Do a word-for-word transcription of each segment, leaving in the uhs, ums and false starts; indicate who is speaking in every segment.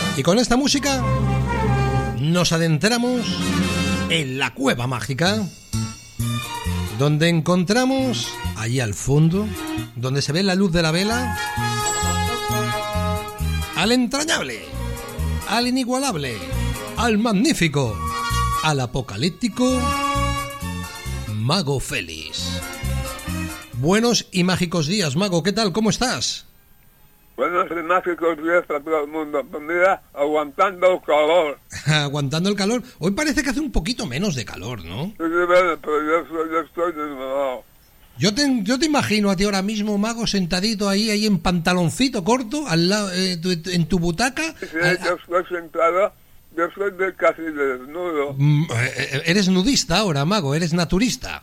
Speaker 1: Y con esta música nos adentramos en la cueva mágica, donde encontramos, allí al fondo, donde se ve la luz de la vela, al entrañable, al inigualable, al magnífico, al apocalíptico Mago Félix. Buenos y mágicos días, Mago, ¿qué tal? ¿Cómo estás?
Speaker 2: Buenos y mágicos días para todo el mundo. Pues mira, aguantando el calor.
Speaker 1: Aguantando el calor. Hoy parece que hace un poquito menos de calor, ¿no?
Speaker 2: Sí, pero yo, soy, yo estoy desvelado.
Speaker 1: Yo te, yo te imagino a ti ahora mismo, Mago, sentadito ahí, ahí en pantaloncito corto, al lado, eh, tu, en tu butaca.
Speaker 2: Sí,
Speaker 1: al,
Speaker 2: yo estoy sentado, yo soy de casi desnudo.
Speaker 1: Mm, eh, eres nudista ahora, Mago, eres naturista.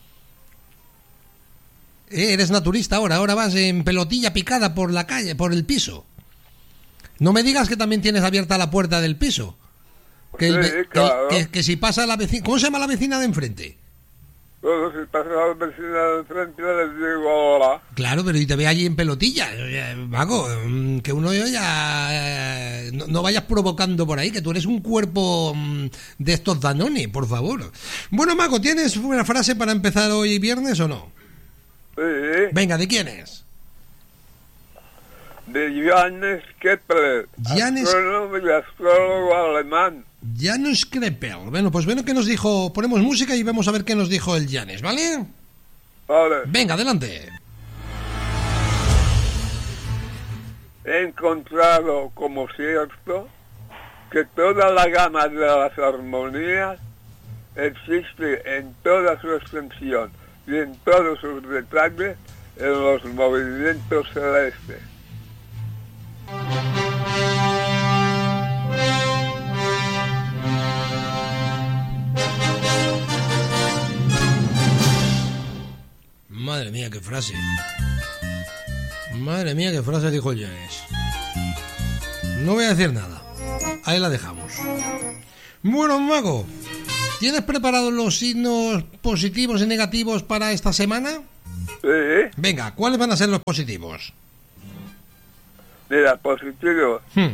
Speaker 1: Eh, eres naturista ahora, ahora vas en pelotilla picada por la calle, por el piso. No me digas que también tienes abierta la puerta del piso. Que, el,
Speaker 2: sí,
Speaker 1: que,
Speaker 2: claro.
Speaker 1: que, que si pasa la vecina... ¿Cómo se llama la vecina de enfrente?
Speaker 2: Bueno, si pasa la vecina de enfrente les digo hola.
Speaker 1: Claro, pero y te ve allí en pelotilla. Mago, que uno ya... No, no vayas provocando por ahí, que tú eres un cuerpo de estos Danone, por favor. Bueno, Mago, ¿tienes una frase para empezar hoy viernes o no?
Speaker 2: Sí.
Speaker 1: Venga, ¿de quién es?
Speaker 2: De Johannes Kepler,
Speaker 1: Johannes...
Speaker 2: astrónomo y astrólogo alemán.
Speaker 1: Johannes Kepler. Bueno, pues bueno que nos dijo... Ponemos música y vamos a ver qué nos dijo el Johannes, ¿vale?
Speaker 2: Vale.
Speaker 1: Venga, adelante.
Speaker 2: He encontrado como cierto que toda la gama de las armonías existe en toda su extensión y en todos sus detalles en los movimientos celestes.
Speaker 1: Madre mía, qué frase. Madre mía, qué frase dijo el Johannes. No voy a decir nada. Ahí la dejamos. Bueno, Mago, ¿tienes preparados los signos positivos y negativos para esta semana?
Speaker 2: Sí.
Speaker 1: Venga, ¿cuáles van a ser los positivos?
Speaker 2: Mira, positivo.
Speaker 1: Hmm.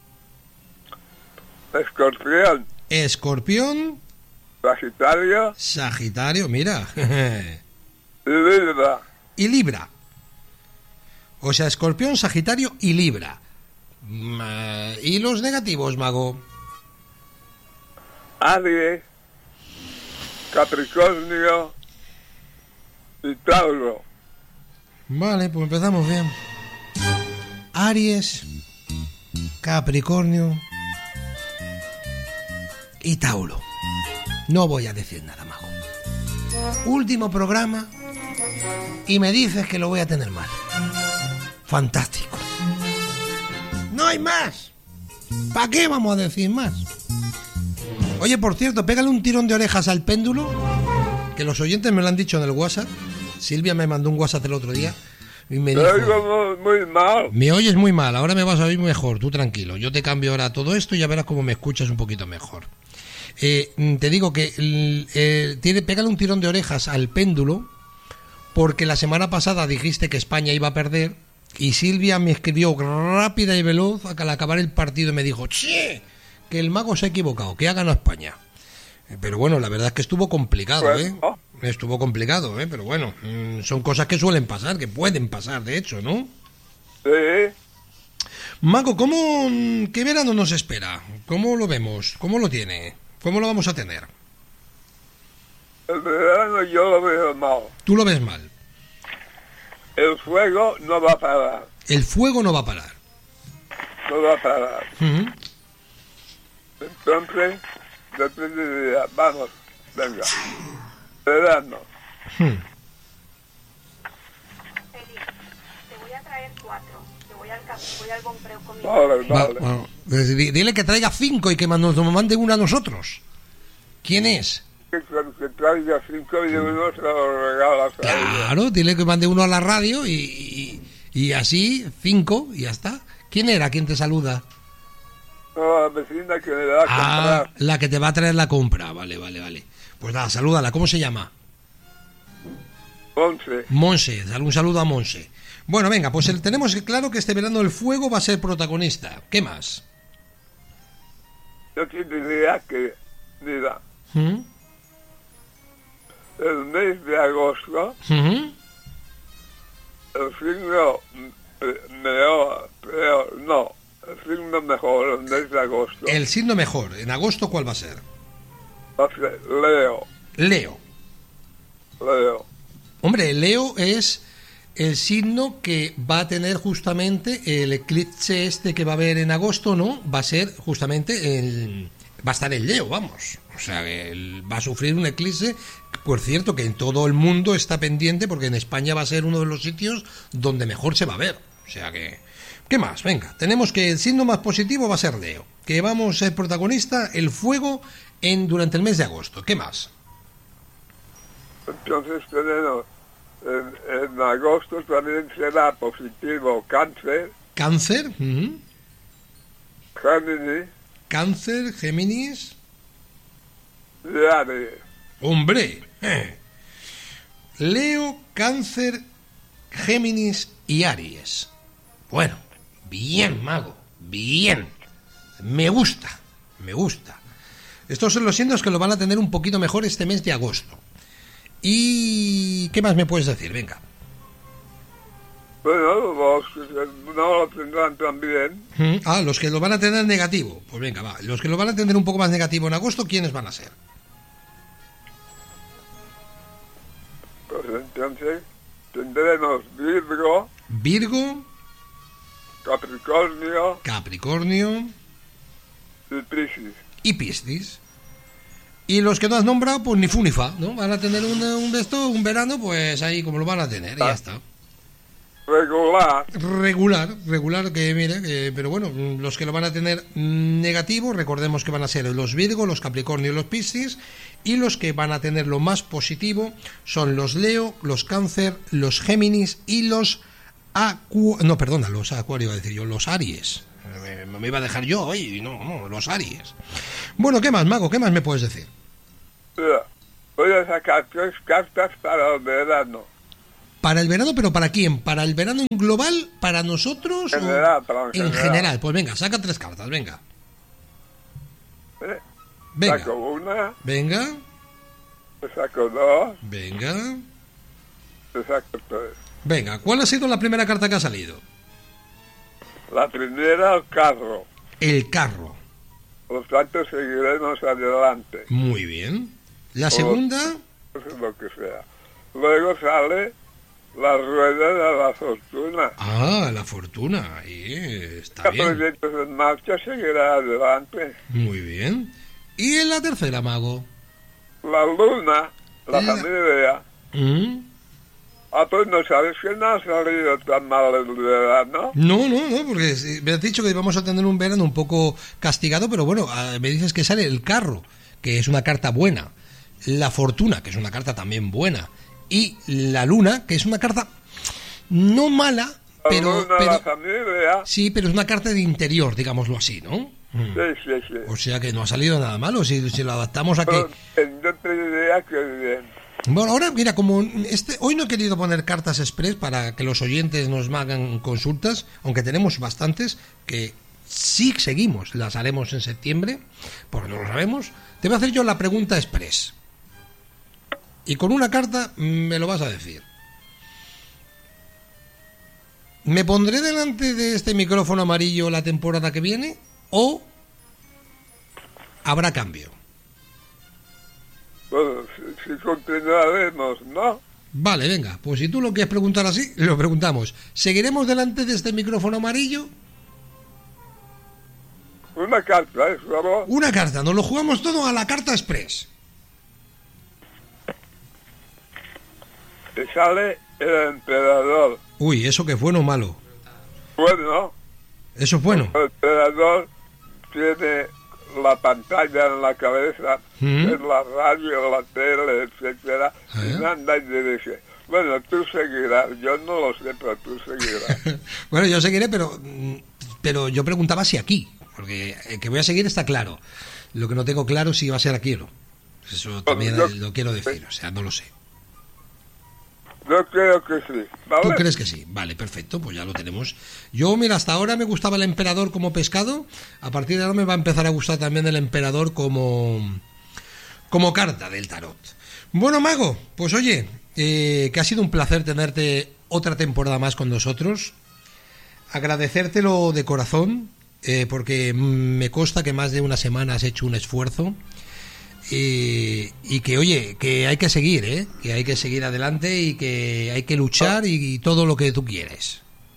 Speaker 2: Escorpión.
Speaker 1: Escorpión.
Speaker 2: Sagitario.
Speaker 1: Sagitario, mira.
Speaker 2: Libra.
Speaker 1: Y Libra. O sea, Escorpión, Sagitario y Libra. ¿Y los negativos, Mago?
Speaker 2: Aries, Capricornio y Tauro.
Speaker 1: Vale, pues empezamos bien. Aries, Capricornio y Tauro. No voy a decir nada, Mago. Último programa y me dices que lo voy a tener mal. Fantástico. No hay más. ¿Para qué vamos a decir más? Oye, por cierto, pégale un tirón de orejas al péndulo, que los oyentes me lo han dicho en el WhatsApp. Silvia me mandó un WhatsApp el otro día y me dijo...
Speaker 2: Me oigo muy mal.
Speaker 1: Me oyes muy mal, ahora me vas a oír mejor, tú tranquilo. Yo te cambio ahora todo esto y ya verás cómo me escuchas un poquito mejor. Eh, te digo que eh, tiene, pégale un tirón de orejas al péndulo, porque la semana pasada dijiste que España iba a perder y Silvia me escribió rápida y veloz al acabar el partido y me dijo... ¡Che! Que el Mago se ha equivocado, que ha ganado España. Pero bueno, la verdad es que estuvo complicado,
Speaker 2: pues,
Speaker 1: ¿eh?
Speaker 2: ¿no?
Speaker 1: Estuvo complicado, ¿eh? Pero bueno, son cosas que suelen pasar, que pueden pasar, de hecho, ¿no?
Speaker 2: Sí.
Speaker 1: Mago, ¿cómo, qué verano nos espera? ¿Cómo lo vemos? ¿Cómo lo tiene? ¿Cómo lo vamos a tener?
Speaker 2: El verano yo lo veo mal.
Speaker 1: Tú lo ves mal.
Speaker 2: El fuego no va a parar.
Speaker 1: El fuego no va a parar.
Speaker 2: No va a parar.
Speaker 1: Uh-huh.
Speaker 2: Entonces, depende de... Vamos, venga. Verano.
Speaker 1: Hmm.
Speaker 3: Feliz, te voy a traer cuatro. Te voy al, voy al compreo conmigo.
Speaker 2: Vale,
Speaker 1: Va,
Speaker 2: vale.
Speaker 1: bueno, pues dile que traiga cinco y que nos mande una a nosotros. ¿Quién es?
Speaker 2: Que, que traiga cinco y uno se lo regalas a ella.
Speaker 1: Claro, dile que mande uno a la radio y, y, y así, cinco, y ya está. ¿Quién era quien te saluda?
Speaker 2: No, la vecina que me da a
Speaker 1: Ah,
Speaker 2: comprar.
Speaker 1: la que te va a traer la compra. Vale, vale, vale. Pues nada, salúdala. ¿Cómo se llama?
Speaker 2: Once.
Speaker 1: Monse. Dale un saludo a Monse. Bueno, venga, pues el, tenemos claro que este verano el fuego va a ser protagonista. ¿Qué más?
Speaker 2: yo te diría que, mira,
Speaker 1: ¿Mm?
Speaker 2: el mes de agosto,
Speaker 1: ¿Mm?
Speaker 2: el signo eh, mejor, peor, no, el signo mejor, el mes de agosto,
Speaker 1: El signo mejor. En agosto, ¿cuál va a ser?
Speaker 2: va a ser Leo,
Speaker 1: Leo.
Speaker 2: Leo.
Speaker 1: Hombre, Leo es el signo que va a tener justamente el eclipse este que va a haber en agosto, ¿no? Va a ser justamente el... Va a estar en Leo, vamos. O sea, él va a sufrir un eclipse, por cierto, que en todo el mundo está pendiente, porque en España va a ser uno de los sitios donde mejor se va a ver. O sea que... ¿Qué más? Venga, tenemos que el signo más positivo va a ser Leo. Que vamos a ser protagonista, el fuego, en durante el mes de agosto. ¿Qué más?
Speaker 2: Entonces tenemos, en, en agosto también será positivo Cáncer,
Speaker 1: Cáncer. Ujú.
Speaker 2: Géminis
Speaker 1: Cáncer, Géminis.
Speaker 2: y Aries.
Speaker 1: ¡Hombre! eh. Leo, Cáncer, Géminis y Aries. Bueno, bien, mago, bien. Me gusta, me gusta. Estos son los signos que lo van a tener un poquito mejor este mes de agosto. ¿Y qué más me puedes decir? Venga.
Speaker 2: Bueno, los que no lo tendrán tan bien,
Speaker 1: Mm, Ah, los que lo van a tener negativo. Pues venga, va. Los que lo van a tener un poco más negativo en agosto, ¿quiénes van a ser?
Speaker 2: pues entonces tendremos Virgo,
Speaker 1: Virgo,
Speaker 2: Capricornio
Speaker 1: Capricornio
Speaker 2: y Piscis.
Speaker 1: y Piscis. Y los que no has nombrado, pues ni fu ni fa, ¿no? Van a tener un, un de esto, un verano, pues ahí como lo van a tener, y ya está.
Speaker 2: Regular,
Speaker 1: Regular, regular, que mire, que- pero bueno, los que lo van a tener negativo, recordemos que van a ser los Virgo, los Capricornio y los Piscis, y los que van a tener lo más positivo son los Leo, los Cáncer, los Géminis y los Acu... No, perdona, los Acuario iba a decir yo, los Aries. Me, me iba a dejar yo hoy, no, no, los Aries. Bueno, ¿qué más, mago? ¿Qué más me puedes decir?
Speaker 2: mira, voy a sacar tres cartas para el verano.
Speaker 1: Para el verano, pero ¿para quién? ¿Para el verano en global? ¿Para nosotros? o-
Speaker 2: General, para en
Speaker 1: en
Speaker 2: general.
Speaker 1: general. Pues venga, saca tres cartas, venga.
Speaker 2: ¿eh?
Speaker 1: Venga,
Speaker 2: Saco una,
Speaker 1: venga,
Speaker 2: te saco dos,
Speaker 1: venga,
Speaker 2: te saco tres.
Speaker 1: venga. ¿Cuál ha sido la primera carta que ha salido?
Speaker 2: La primera, el carro.
Speaker 1: El carro.
Speaker 2: Por tanto, seguiremos adelante,
Speaker 1: Muy bien. La segunda,
Speaker 2: pues lo que sea. Luego sale la rueda de la fortuna.
Speaker 1: ah, la fortuna. Ahí está
Speaker 2: El
Speaker 1: bien.
Speaker 2: proyecto en marcha seguirá adelante.
Speaker 1: Muy bien. Y en la tercera, mago.
Speaker 2: La luna, la
Speaker 1: La-
Speaker 2: familia.
Speaker 1: ¿Mm?
Speaker 2: Ah, pues no sabes que no ha salido tan mal el verano.
Speaker 1: No, no, no, porque sí, me has dicho que vamos a tener un verano un poco castigado, pero bueno, ah, me dices que sale el carro, que es una carta buena, la fortuna, que es una carta también buena, y la luna, que es una carta no mala,
Speaker 2: La
Speaker 1: pero,
Speaker 2: luna,
Speaker 1: pero
Speaker 2: la familia.
Speaker 1: sí, pero es una carta de interior, digámoslo así, ¿no? Mm.
Speaker 2: Sí, sí, sí.
Speaker 1: O sea que no ha salido nada malo si, si lo adaptamos a que...
Speaker 2: Pero yo te diría que bien.
Speaker 1: Bueno, ahora mira, como este hoy no he querido poner cartas express para que los oyentes nos hagan consultas, aunque tenemos bastantes, que sí seguimos, las haremos en septiembre, porque no lo sabemos. Te voy a hacer yo la pregunta express. Y con una carta me lo vas a decir. ¿Me pondré delante de este micrófono amarillo la temporada que viene o habrá cambio?
Speaker 2: Bueno, si, si continuaremos, ¿no?
Speaker 1: Vale, venga, pues si tú lo quieres preguntar así, lo preguntamos. ¿Seguiremos delante de este micrófono amarillo?
Speaker 2: Una carta, ¿eh? Solo
Speaker 1: Una carta, nos lo jugamos todo a la carta express.
Speaker 2: te sale el emperador.
Speaker 1: Uy, ¿eso qué es bueno o malo?
Speaker 2: Bueno,
Speaker 1: Eso es bueno.
Speaker 2: el emperador tiene la pantalla en la cabeza,
Speaker 1: ¿Mm?
Speaker 2: es la radio, la tele, etcétera,
Speaker 1: ¿Ah?
Speaker 2: y anda y dirige. Bueno, tú seguirás, yo no lo sé, pero tú seguirás.
Speaker 1: Bueno, yo seguiré, pero mm, pero yo preguntaba si aquí, porque el que voy a seguir está claro. Lo que no tengo claro es si va a ser aquí o no. Eso también
Speaker 2: yo-
Speaker 1: lo quiero decir, o sea, no lo sé.
Speaker 2: Yo creo que sí, ¿vale?
Speaker 1: ¿Tú crees que sí? Vale, perfecto, pues ya lo tenemos. Yo, mira, hasta ahora me gustaba el emperador como pescado, a partir de ahora me va a empezar a gustar también el emperador como, como carta del tarot. Bueno, Mago, pues oye, eh, que ha sido un placer tenerte otra temporada más con nosotros. Agradecértelo de corazón, eh, porque me consta que más de una semana has hecho un esfuerzo. Y, y que oye, que hay que seguir, ¿eh? Que hay que seguir adelante y que hay que luchar y, y todo lo que tú quieres.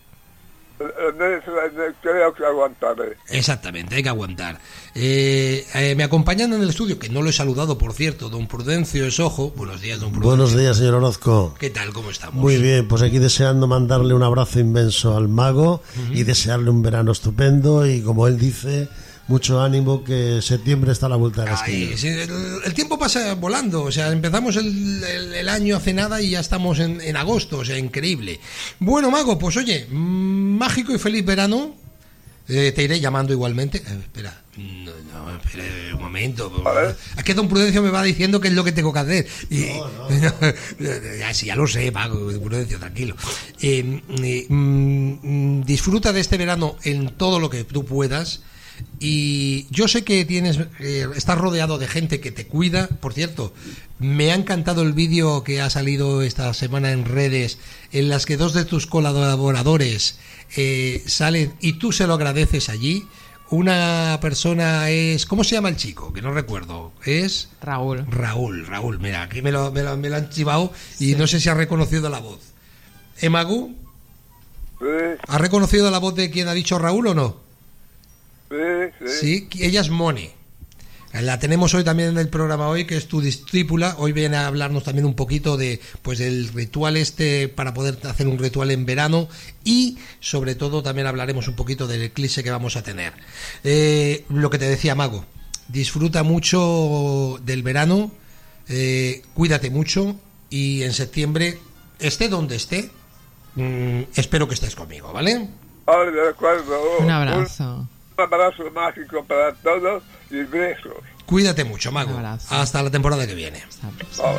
Speaker 2: Creo que aguantaré.
Speaker 1: Exactamente, hay que aguantar. Eh, eh, me acompañan en el estudio, que no lo he saludado, por cierto, don Prudencio Esojo. Buenos días, don Prudencio.
Speaker 4: Buenos días, señor Orozco.
Speaker 1: ¿Qué tal? ¿Cómo estamos?
Speaker 4: Muy bien, pues aquí deseando mandarle un abrazo inmenso al Mago uh-huh. y desearle un verano estupendo y, como él dice, mucho ánimo, que septiembre está a la vuelta de la esquina.
Speaker 1: Ay, sí, el, el tiempo pasa volando, o sea, empezamos el, el, el año hace nada y ya estamos en, en agosto, o sea, increíble. Bueno, Mago, pues oye, mágico y feliz verano. Eh, te iré llamando igualmente. Eh, espera, no, no, espera un momento. ¿Vale? Es que don Prudencio me va diciendo qué es lo que tengo que hacer. Y, no, no, no. ya, sí, ya lo sé, Mago, Prudencio, tranquilo. Eh, eh, mm, disfruta de este verano en todo lo que tú puedas. Y yo sé que tienes eh, estás rodeado de gente que te cuida. Por cierto, me ha encantado el vídeo que ha salido esta semana en redes, en las que dos de tus colaboradores eh, salen y tú se lo agradeces allí. Una persona es... ¿Cómo se llama el chico? Que no recuerdo. Es...
Speaker 5: Raúl.
Speaker 1: Raúl, Raúl. Mira, aquí me lo, me lo, me lo han chivado y sí. No sé si ha reconocido la voz. ¿Eh, Magu?
Speaker 2: Sí.
Speaker 1: ¿Ha reconocido la voz de quien ha dicho Raúl o no?
Speaker 2: Sí, sí.
Speaker 1: Sí, ella es Moni. La tenemos hoy también en el programa hoy, que es tu discípula. Hoy viene a hablarnos también un poquito de, pues, del ritual este para poder hacer un ritual en verano y, sobre todo, también hablaremos un poquito del eclipse que vamos a tener. Eh, lo que te decía, Mago, disfruta mucho del verano, eh, cuídate mucho y en septiembre, esté donde esté, mmm, espero que estés conmigo, ¿vale?
Speaker 2: Vale, de acuerdo.
Speaker 5: Un abrazo.
Speaker 2: Un abrazo mágico para todos y besos.
Speaker 1: Cuídate mucho, Mago. Hasta la temporada que viene.
Speaker 2: Oh.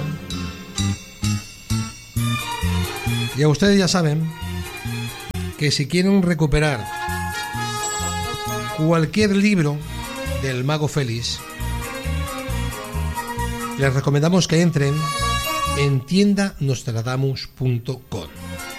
Speaker 1: Y a ustedes ya saben que si quieren recuperar cualquier libro del Mago Félix, les recomendamos que entren en tienda nostradamus punto com.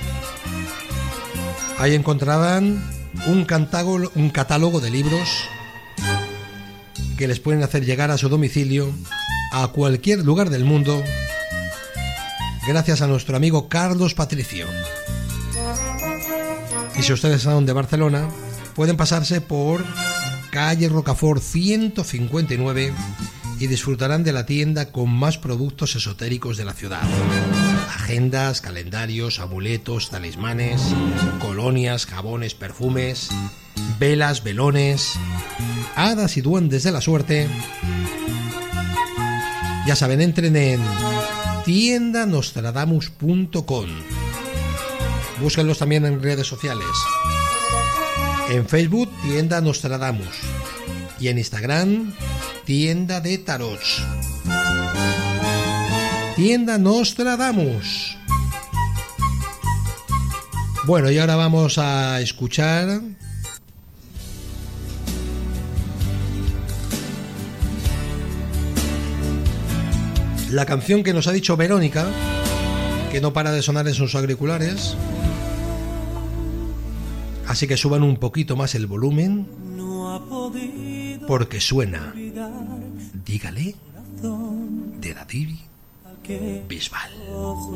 Speaker 1: Ahí encontrarán un catálogo, un catálogo de libros que les pueden hacer llegar a su domicilio a cualquier lugar del mundo gracias a nuestro amigo Carlos Patricio. Y si ustedes son de Barcelona, pueden pasarse por calle Rocafort ciento cincuenta y nueve y disfrutarán de la tienda con más productos esotéricos de la ciudad. Agendas, calendarios, amuletos, talismanes, colonias, jabones, perfumes, velas, velones, hadas y duendes de la suerte. Ya saben, entren en tienda nostradamus punto com. Búsquenlos también en redes sociales. En Facebook, Tienda Nostradamus. Y en Instagram, Tienda de Tarots. Tienda Nostradamus. Bueno, y ahora vamos a escuchar la canción que nos ha dicho Verónica, que no para de sonar en sus auriculares. Así que suban un poquito más el volumen, porque suena Dígale de David Bisbal.